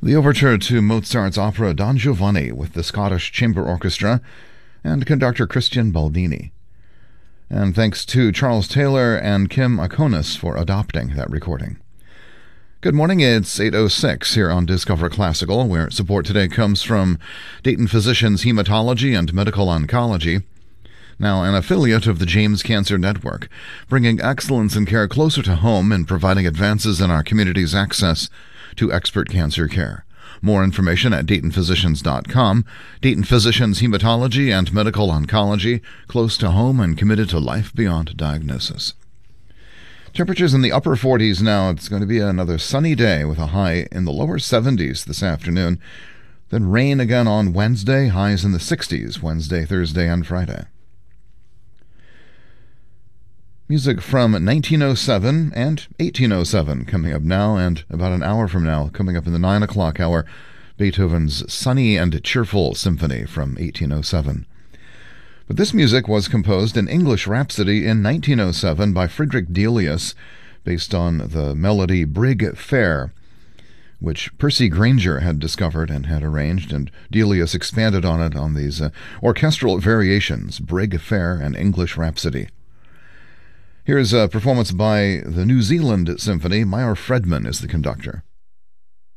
The overture to Mozart's opera Don Giovanni with the Scottish Chamber Orchestra and conductor Christian Baldini. And thanks to Charles Taylor and Kim Akonis for adopting that recording. Good morning, it's 8:06 here on Discover Classical, where support today comes from Dayton Physicians Hematology and Medical Oncology, now an affiliate of the James Cancer Network, bringing excellence in care closer to home and providing advances in our community's access to expert cancer care. More information at DaytonPhysicians.com. Dayton Physicians Hematology and Medical Oncology, close to home and committed to life beyond diagnosis. Temperatures in the upper 40s now. It's going to be another sunny day with a high in the lower 70s this afternoon. Then rain again on Wednesday, highs in the 60s Wednesday, Thursday, and Friday. Music from 1907 and 1807 coming up now, and about an hour from now, coming up in the 9 o'clock hour, Beethoven's Sunny and Cheerful Symphony from 1807. But this music was composed in English Rhapsody in 1907 by Friedrich Delius, based on the melody Brig Fair, which Percy Grainger had discovered and had arranged, and Delius expanded on it on these orchestral variations, Brig Fair and English Rhapsody. Here's a performance by the New Zealand Symphony. Meyer Fredman is the conductor.